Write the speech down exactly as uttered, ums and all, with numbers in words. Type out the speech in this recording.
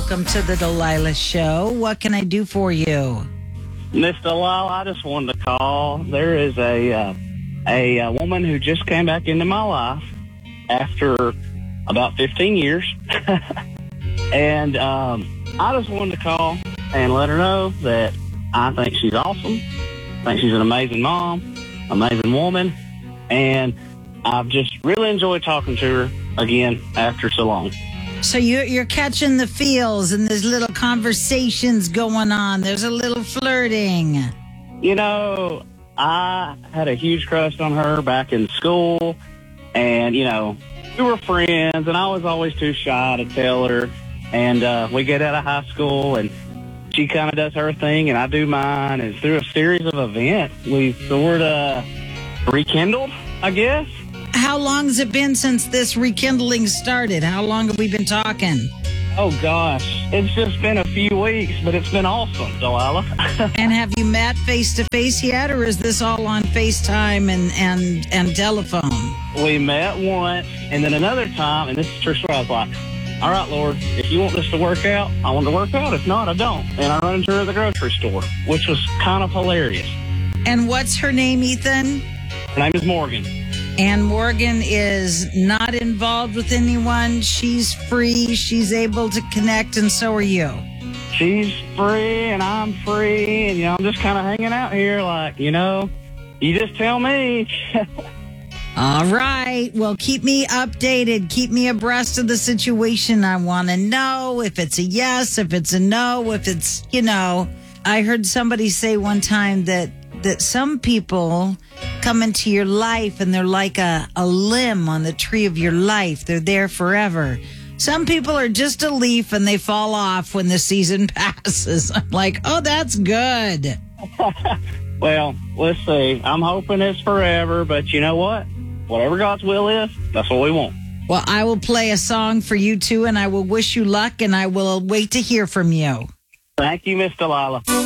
welcome to the Delilah Show. What can I do for you? Miss Delilah, I just wanted to call. There is a, uh, a a woman who just came back into my life after about fifteen years. and um, I just wanted to call and let her know that I think she's awesome. I think she's an amazing mom, amazing woman, and I've just really enjoyed talking to her again after so long. So you're, you're catching the feels and there's little conversations going on. There's a little flirting. You know, I had a huge crush on her back in school, and, you know, we were friends, and I was always too shy to tell her. And uh, we get out of high school, and she kind of does her thing, and I do mine. And through a series of events, we sort of rekindled, I guess. How long has it been since this rekindling started? How long have we been talking? Oh, gosh. It's just been a few weeks, but it's been awesome, Delilah. And have you met face-to-face yet, or is this all on FaceTime and, and, and telephone? We met once, and then another time, and this is true story, I was like, all right, Lord, if you want this to work out, I want it to work out. If not, I don't. And I run into her at the grocery store, which was kind of hilarious. And what's her name, Ethan? Her name is Morgan. And Morgan is not involved with anyone. She's free. She's able to connect, and so are you. She's free, and I'm free, and, you know, I'm just kind of hanging out here like, you know, you just tell me. All right. Well, keep me updated. Keep me abreast of the situation. I want to know if it's a yes, if it's a no, if it's, you know. I heard somebody say one time that, that some people come into your life and they're like a, a limb on the tree of your life. They're there forever. Some people are just a leaf and they fall off when the season passes. I'm like, oh, that's good. Well, let's see. I'm hoping it's forever, but you know what? Whatever God's will is, that's what we want. Well, I will play a song for you too, and I will wish you luck, and I will wait to hear from you. Thank you, Miss Delilah.